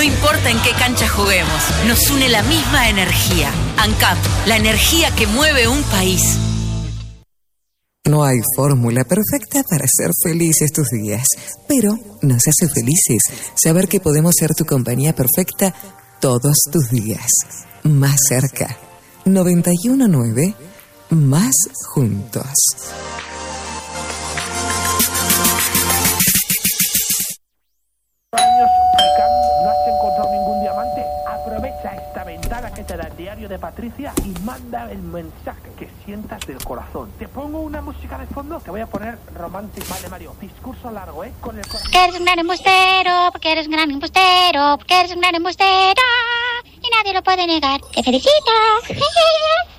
importa en qué cancha juguemos, nos une la misma energía. ANCAP, la energía que mueve un país. No hay fórmula perfecta para ser feliz estos días, pero nos hace felices saber que podemos ser tu compañía perfecta todos tus días. Más cerca. 91.9, más juntos. Años buscando, no has encontrado ningún diamante. Aprovecha esta ventana que te da el diario de Patricia y manda el mensaje que sientas del corazón. Te pongo una música de fondo, te voy a poner romántico. Vale, Mario, discurso largo, con el corazón. Porque eres un gran embustero, porque eres un gran embustero, porque eres un gran embustero y nadie lo puede negar. ¡Te felicito!